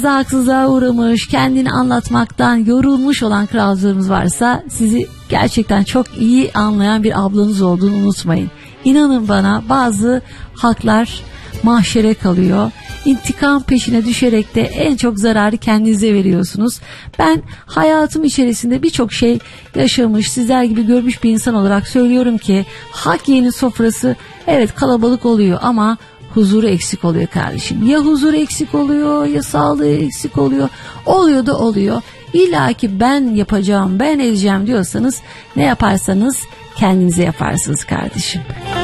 haksızlığa uğramış, kendini anlatmaktan yorulmuş olan kralcılarımız varsa sizi gerçekten çok iyi anlayan bir ablanız olduğunu unutmayın. İnanın bana, bazı haklar mahşere kalıyor. İntikam peşine düşerek de en çok zararı kendinize veriyorsunuz. Ben hayatım içerisinde birçok şey yaşamış, sizler gibi görmüş bir insan olarak söylüyorum ki hak yiyenin sofrası evet kalabalık oluyor ama huzuru eksik oluyor kardeşim. Ya huzuru eksik oluyor ya sağlığı eksik oluyor. Oluyor da oluyor. İlla ki ben yapacağım, ben edeceğim diyorsanız ne yaparsanız kendinize yaparsınız kardeşim.